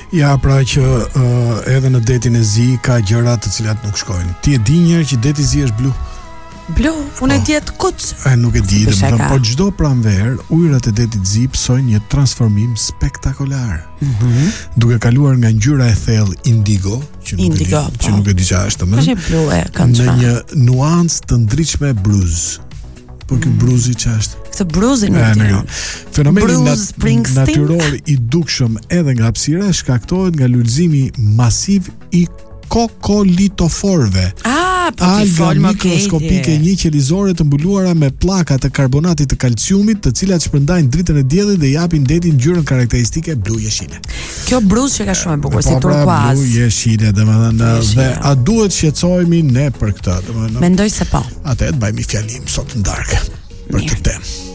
Ja, pra që edhe në detin e zi ka gjëra të cilat nuk shkojnë. Ti e di njëherë që deti i zi është blu? Blu, unë e di atë kuc. Nuk e di, por çdo pranverë ujërat e detit zi psojnë një transformim spektakolar. Duke kaluar nga ngjyra e thellë indigo, që nuk e di çfarë është më. Është blu e kanë. Në një nuancë të ndritshme bruz. Por ky bruzi ç'është? Këtë bruzin e di. Fenomeni natyror i dukshëm edhe nga hapësira shkaktohet nga lulëzimi masiv i kokolitoforëve. Alga mikroskopike njëqelizore të mbuluara me pllaka të karbonatit të kalciumit, të cilat shpërndajnë dritën e diellit dhe japin detit ngjyrën karakteristike blu jeshile. Kjo bruz që ka shumë e bukur, si turkuaz. Blu jeshile, domethënë, dhe a duhet shqetësohemi ne për këtë, domethënë? Mendoj se po. Atë të bëjmë fjalim sot në darkë për këtë temë.